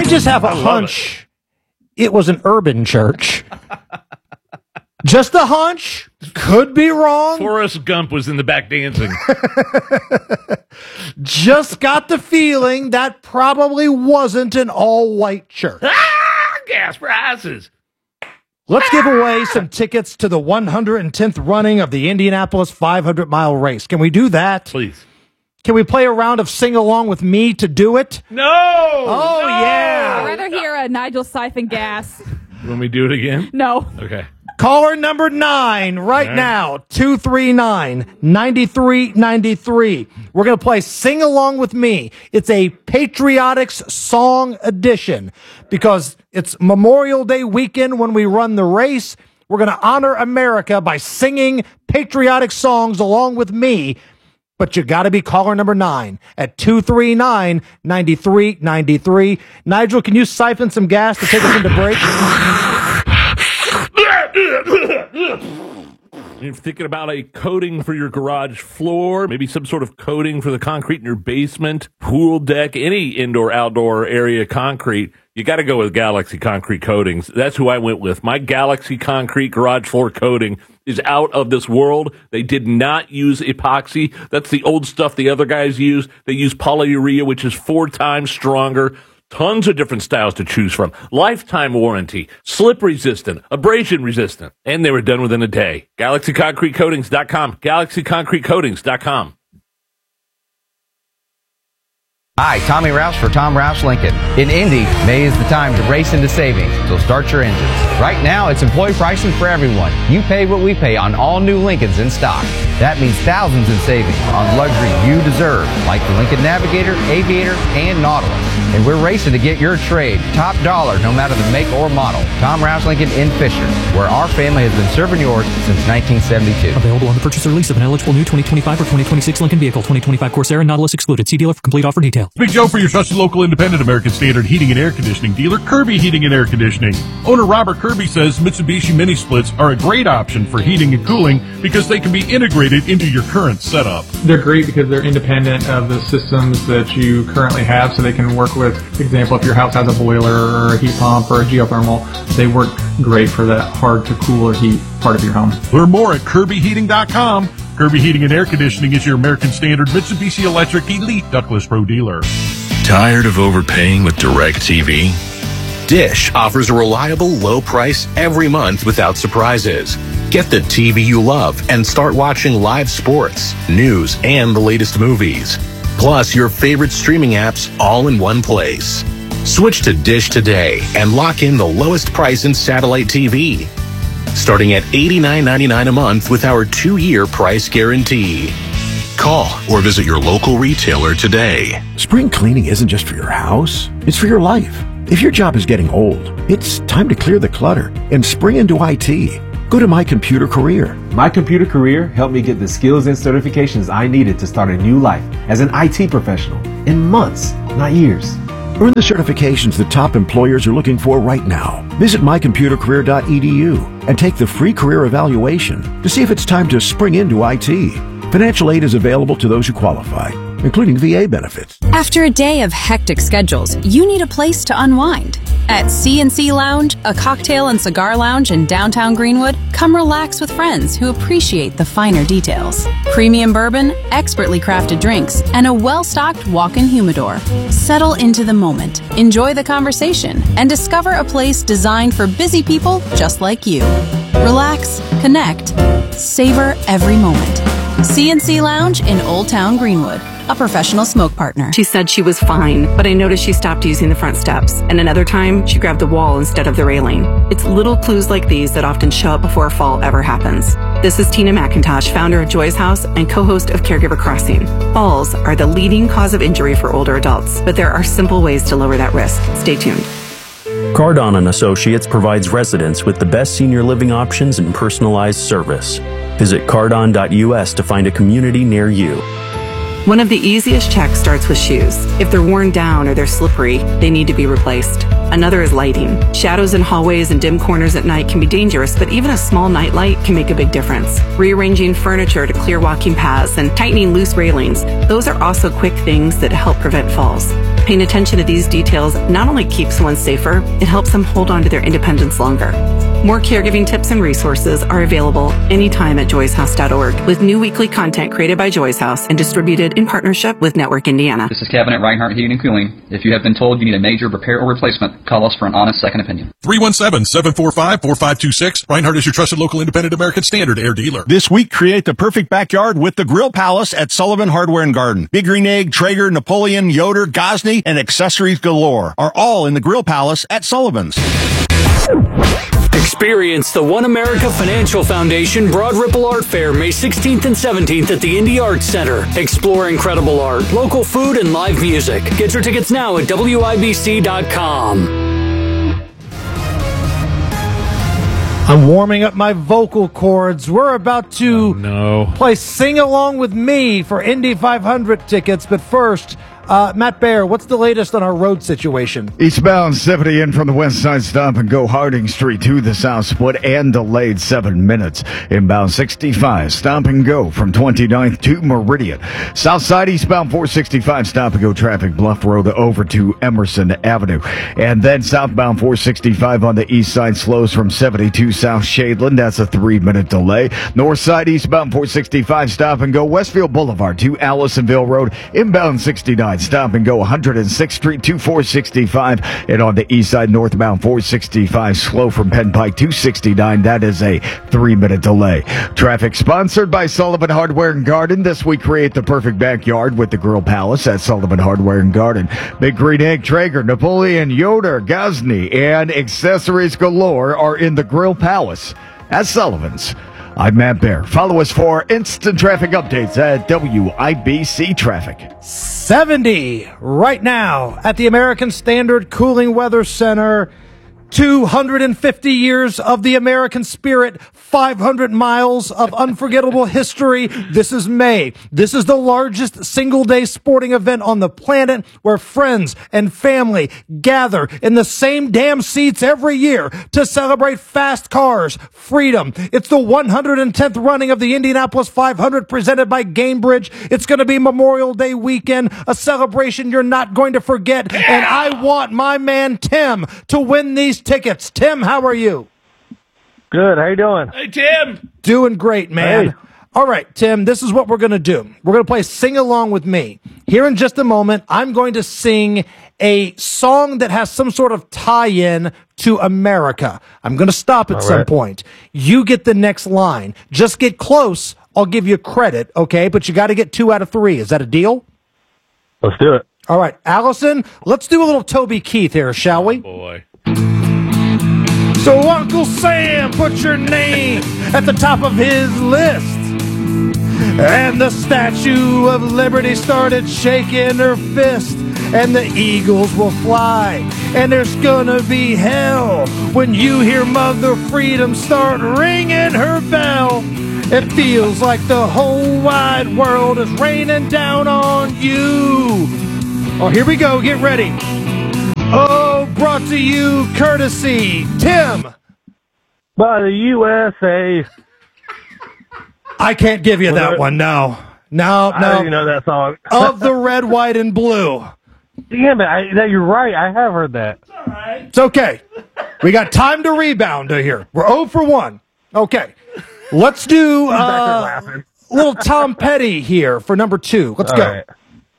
just have a hunch it was an urban church. Just a hunch. Could be wrong. Forrest Gump was in the back dancing. Just got the feeling that probably wasn't an all-white church. Gas prices. Let's give away some tickets to the 110th running of the Indianapolis 500-mile race. Can we do that? Please. Can we play a round of sing-along with me to do it? No! Oh, no! yeah. I'd rather hear Nigel siphon gas. When we do it again? No. Okay. Caller number 9 right now, 239-9393. We're going to play Sing Along With Me. It's a Patriotics Song Edition because it's Memorial Day weekend when we run the race. We're going to honor America by singing patriotic songs along with me. But you got to be caller number 9 at 239-9393. Nigel, can you siphon some gas to take us into break? You're thinking about a coating for your garage floor, maybe some sort of coating for the concrete in your basement, pool deck, any indoor-outdoor area concrete. You got to go with Galaxy Concrete Coatings. That's who I went with. My Galaxy Concrete garage floor coating is out of this world. They did not use epoxy. That's the old stuff the other guys use. They use polyurea, which is 4 times stronger. Tons of different styles to choose from. Lifetime warranty, slip resistant, abrasion resistant. And they were done within a day. GalaxyConcreteCoatings.com. GalaxyConcreteCoatings.com. Hi, Tommy Roush for Tom Roush Lincoln. In Indy, May is the time to race into savings, so start your engines. Right now, it's employee pricing for everyone. You pay what we pay on all new Lincolns in stock. That means thousands in savings on luxury you deserve, like the Lincoln Navigator, Aviator, and Nautilus. And we're racing to get your trade top dollar no matter the make or model. Tom Roush Lincoln in Fisher, where our family has been serving yours since 1972. Available on the purchase or lease of an eligible new 2025 or 2026 Lincoln vehicle. 2025 Corsair and Nautilus excluded. See dealer for complete offer detail. Big Joe for your trusted local independent American Standard heating and air conditioning dealer, Kirby Heating and Air Conditioning. Owner Robert Kirby says Mitsubishi mini splits are a great option for heating and cooling because they can be integrated into your current setup. They're great because they're independent of the systems that you currently have, so they can work with, for example, if your house has a boiler or a heat pump or a geothermal, they work great for that hard to cool or heat part of your home. Learn more at KirbyHeating.com. Kirby Heating and Air Conditioning is your American Standard Mitsubishi Electric Elite Ductless Pro dealer. Tired of overpaying with DirecTV? Dish offers a reliable low price every month without surprises. Get the TV you love and start watching live sports, news, and the latest movies. Plus your favorite streaming apps all in one place. Switch to Dish today and lock in the lowest price in satellite TV. Starting at $89.99 a month with our 2-year price guarantee. Call or visit your local retailer today. Spring cleaning isn't just for your house, it's for your life. If your job is getting old, it's time to clear the clutter and spring into IT. Go to My Computer Career. My Computer Career helped me get the skills and certifications I needed to start a new life as an IT professional in months, not years. Earn the certifications that top employers are looking for right now. Visit mycomputercareer.edu and take the free career evaluation to see if it's time to spring into IT. Financial aid is available to those who qualify, including VA benefits. After a day of hectic schedules, you need a place to unwind. At C&C Lounge, a cocktail and cigar lounge in downtown Greenwood, come relax with friends who appreciate the finer details. Premium bourbon, expertly crafted drinks, and a well-stocked walk-in humidor. Settle into the moment, enjoy the conversation, and discover a place designed for busy people just like you. Relax, connect, savor every moment. C&C Lounge in Old Town Greenwood, a professional smoke partner. She said she was fine, but I noticed she stopped using the front steps. And another time, she grabbed the wall instead of the railing. It's little clues like these that often show up before a fall ever happens. This is Tina McIntosh, founder of Joy's House and co-host of Caregiver Crossing. Falls are the leading cause of injury for older adults, but there are simple ways to lower that risk. Stay tuned. Cardon & Associates provides residents with the best senior living options and personalized service. Visit cardon.us to find a community near you. One of the easiest checks starts with shoes. If they're worn down or they're slippery, they need to be replaced. Another is lighting. Shadows in hallways and dim corners at night can be dangerous, but even a small nightlight can make a big difference. Rearranging furniture to clear walking paths and tightening loose railings, those are also quick things that help prevent falls. Paying attention to these details not only keeps someone safer, it helps them hold on to their independence longer. More caregiving tips and resources are available anytime at joyshouse.org, with new weekly content created by Joy's House and distributed in partnership with Network Indiana. This is Kevin at Reinhardt Heating and Cooling. If you have been told you need a major repair or replacement, call us for an honest second opinion. 317-745-4526. Reinhardt is your trusted local independent American Standard air dealer. This week, create the perfect backyard with the Grill Palace at Sullivan Hardware and Garden. Big Green Egg, Traeger, Napoleon, Yoder, Gosney, and accessories galore are all in the Grill Palace at Sullivan's. Experience the One America Financial Foundation Broad Ripple Art Fair May 16th and 17th at the Indy Arts Center. Explore incredible art, local food, and live music. Get your tickets now at WIBC.com. I'm warming up my vocal cords. We're about to play Sing Along With Me for Indy 500 tickets. But first, Matt Baer, what's the latest on our road situation? Eastbound 70 in from the west side, stop and go Harding Street to the south split and delayed 7 minutes. Inbound 65, stop and go from 29th to Meridian. South side eastbound 465, stop and go traffic Bluff Road over to Emerson Avenue. And then southbound 465 on the east side slows from 72 South Shadeland. That's a 3-minute delay. North side eastbound 465, stop and go Westfield Boulevard to Allisonville Road. Inbound 69. Stop and go 106th Street to 465, and on the east side northbound 465 slow from Penn Pike to 69. That is a 3-minute delay. Traffic sponsored by Sullivan Hardware and Garden. This week, create the perfect backyard with the Grill Palace at Sullivan Hardware and Garden. Big Green Egg, Traeger, Napoleon, Yoder, Gosney, and accessories galore are in the Grill Palace at Sullivan's. I'm Matt Baer. Follow us for instant traffic updates at WIBC Traffic. 70 right now at the American Standard Cooling Weather Center. 250 years of the American spirit, 500 miles of unforgettable history. This is May. This is the largest single-day sporting event on the planet where friends and family gather in the same damn seats every year to celebrate fast cars, freedom. It's the 110th running of the Indianapolis 500 presented by Gainbridge. It's going to be Memorial Day weekend, a celebration you're not going to forget. Yeah! And I want my man Tim to win these tickets. Tim, how are you? Good. How you doing? Hey, Tim. Doing great, man. Hey. All right, Tim, this is what we're going to do. We're going to play Sing Along With Me. Here in just a moment, I'm going to sing a song that has some sort of tie-in to America. I'm going to stop at some point. You get the next line. Just get close. I'll give you credit, okay? But you got to get 2 out of 3. Is that a deal? Let's do it. All right, Allison, let's do a little Toby Keith here, shall we? Oh, boy. So Uncle Sam put your name at the top of his list. And the Statue of Liberty started shaking her fist. And the eagles will fly. And there's gonna be hell when you hear Mother Freedom start ringing her bell. It feels like the whole wide world is raining down on you. Oh, here we go. Get ready. Oh, brought to you courtesy, Tim. By the USA. I can't give you that one, no. No. I don't even know that song. Of the red, white, and blue. Damn it, you're right. I have heard that. It's all right. It's okay. We got time to rebound here. We're 0 for 1. Okay. Let's do little Tom Petty here for number 2. Let's go. Right.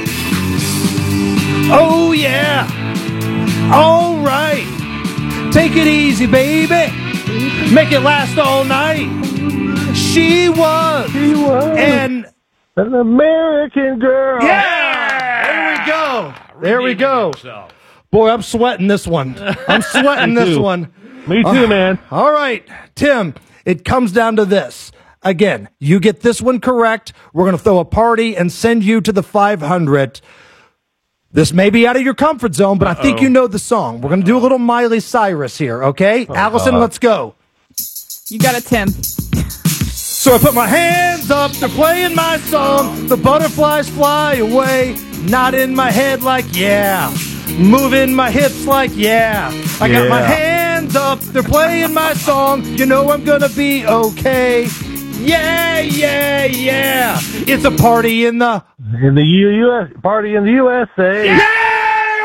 Oh, yeah. All right. Take it easy, baby. Make it last all night. She was an American girl. Yeah. There we go. There we go. Boy, I'm sweating this one. I'm sweating this one. Me too, man. All right, Tim, it comes down to this. Again, you get this one correct. We're going to throw a party and send you to the 500. This may be out of your comfort zone, but I think you know the song. We're going to do a little Miley Cyrus here, okay? Allison, let's go. You got it, Tim. So I put my hands up, they're playing my song. The butterflies fly away. Not in my head like, yeah. Moving my hips like, yeah. I got my hands up, they're playing my song. You know I'm gonna be okay. Yeah, yeah, yeah. It's a party in the US, party in the USA. Yeah,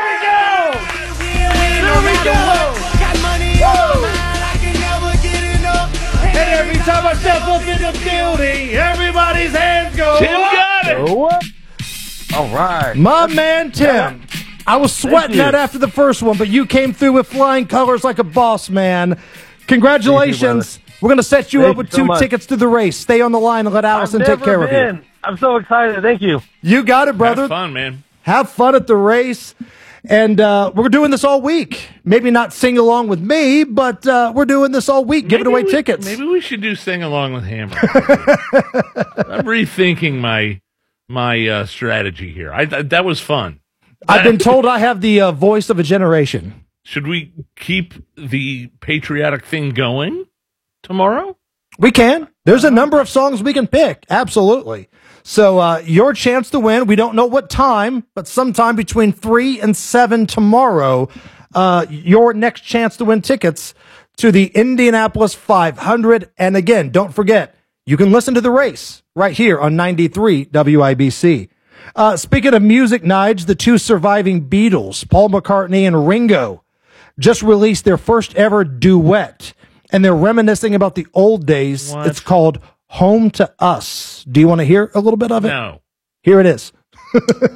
in the building. Everybody's hands go Tim up. got it. What? All right. My man, Tim. I was sweating that after the first one, but you came through with flying colors like a boss, man. Congratulations. We're going to set you up with 2 tickets to the race. Stay on the line and let Allison take care of you. I'm so excited. Thank you. You got it, brother. Have fun, man. Have fun at the race. And we're doing this all week. Maybe not sing along with me, but we're doing this all week, giving away tickets. Maybe we should do Sing Along with Hammer. I'm rethinking my strategy here. That was fun. I've been told I have the voice of a generation. Should we keep the patriotic thing going tomorrow? We can. There's a number of songs we can pick. Absolutely. So your chance to win. We don't know what time, but sometime between 3 and 7 tomorrow, your next chance to win tickets to the Indianapolis 500. And again, don't forget, you can listen to the race right here on 93 WIBC. Speaking of music, Nige, the 2 surviving Beatles, Paul McCartney and Ringo, just released their first ever duet. And they're reminiscing about the old days. What? It's called Home to Us. Do you want to hear a little bit of it? No. Here it is.